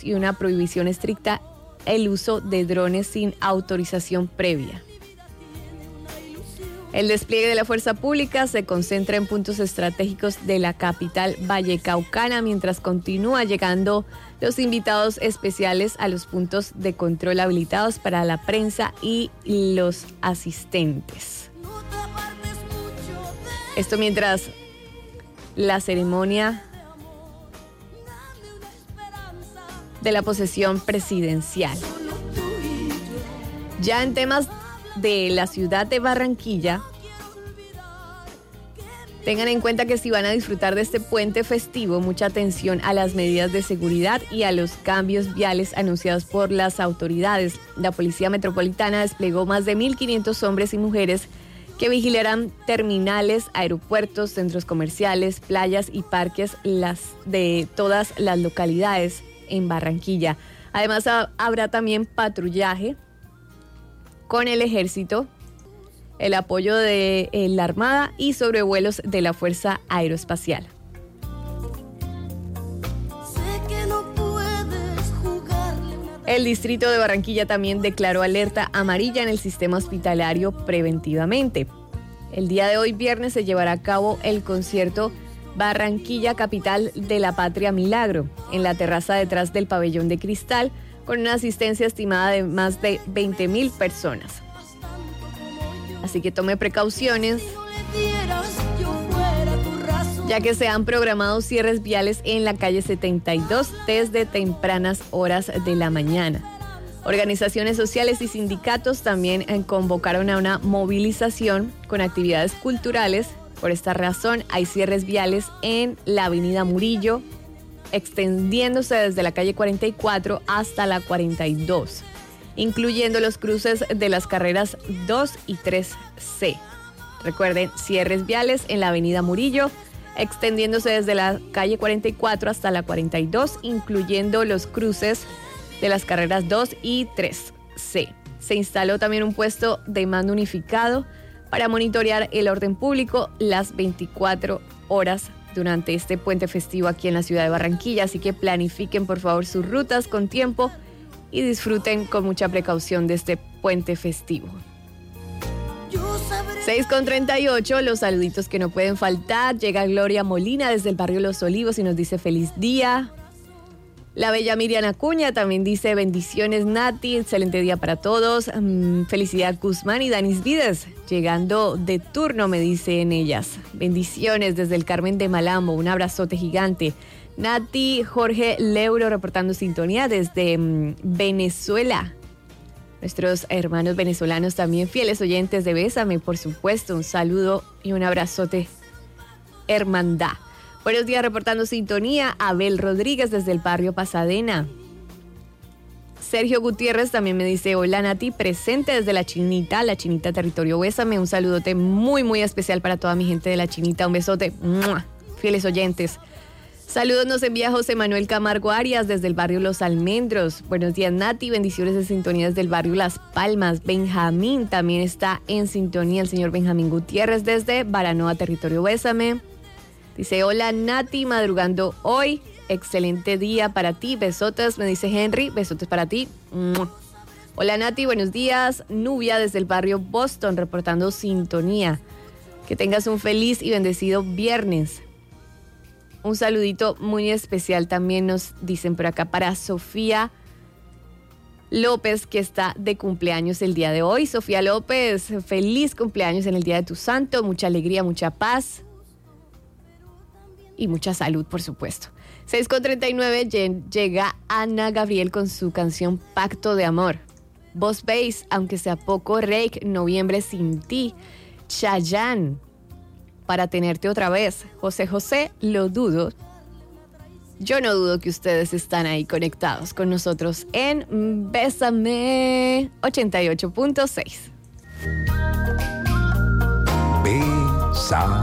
y una prohibición estricta el uso de drones sin autorización previa. El despliegue de la fuerza pública se concentra en puntos estratégicos de la capital vallecaucana, mientras continúa llegando los invitados especiales a los puntos de control habilitados para la prensa y los asistentes. Esto mientras la ceremonia de la posesión presidencial. Ya en temas de la ciudad de Barranquilla, tengan en cuenta que si van a disfrutar de este puente festivo, mucha atención a las medidas de seguridad y a los cambios viales anunciados por las autoridades. La Policía Metropolitana desplegó más de 1.500 hombres y mujeres que vigilarán terminales, aeropuertos, centros comerciales, playas y parques de todas las localidades en Barranquilla. Además, habrá también patrullaje con el ejército, el apoyo de la Armada y sobrevuelos de la Fuerza Aeroespacial. El distrito de Barranquilla también declaró alerta amarilla en el sistema hospitalario preventivamente. El día de hoy, viernes, se llevará a cabo el concierto Barranquilla, Capital de la Patria Milagro, en la terraza detrás del Pabellón de Cristal, con una asistencia estimada de más de 20.000 personas. Así que tome precauciones, ya que se han programado cierres viales en la calle 72 desde tempranas horas de la mañana. Organizaciones sociales y sindicatos también convocaron a una movilización con actividades culturales. Por esta razón, hay cierres viales en la avenida Murillo, extendiéndose desde la calle 44 hasta la 42, incluyendo los cruces de las carreras 2 y 3C. Recuerden, cierres viales en la avenida Murillo, extendiéndose desde la calle 44 hasta la 42, incluyendo los cruces de las carreras 2 y 3C. Se instaló también un puesto de mando unificado para monitorear el orden público las 24 horas durante este puente festivo aquí en la ciudad de Barranquilla. Así que planifiquen por favor sus rutas con tiempo y disfruten con mucha precaución de este puente festivo. 6:38, los saluditos que no pueden faltar. Llega Gloria Molina desde el barrio Los Olivos y nos dice feliz día. La bella Miriam Acuña también dice bendiciones Nati, excelente día para todos. Felicidad Guzmán y Danis Vides, llegando de turno me dicen ellas. Bendiciones desde el Carmen de Malambo, un abrazote gigante. Nati, Jorge Leuro reportando sintonía desde Venezuela. Nuestros hermanos venezolanos también fieles oyentes de Bésame, por supuesto, un saludo y un abrazote, hermandad. Buenos días, reportando sintonía, Abel Rodríguez desde el barrio Pasadena. Sergio Gutiérrez también me dice, hola Nati, presente desde La Chinita territorio Bésame. Un saludote muy, muy especial para toda mi gente de La Chinita, un besote, ¡mua! Fieles oyentes. Saludos nos envía José Manuel Camargo Arias desde el barrio Los Almendros. Buenos días Nati, bendiciones de sintonía desde el barrio Las Palmas. Benjamín también está en sintonía, el señor Benjamín Gutiérrez desde Baranoa, territorio Bésame. Dice, hola Nati, madrugando hoy, excelente día para ti, besotes, me dice Henry, besotes para ti. Hola Nati, buenos días, Nubia desde el barrio Boston reportando sintonía. Que tengas un feliz y bendecido viernes. Un saludito muy especial también nos dicen por acá para Sofía López, que está de cumpleaños el día de hoy. Sofía López, feliz cumpleaños en el día de tu santo, mucha alegría, mucha paz y mucha salud, por supuesto. 6:39, llega Ana Gabriel con su canción Pacto de Amor. Vos veis, aunque sea poco, Rake, Noviembre sin ti. Chayanne, Para tenerte otra vez. José José, Lo dudo. Yo no dudo que ustedes están ahí conectados con nosotros en Bésame 88.6. Bésame.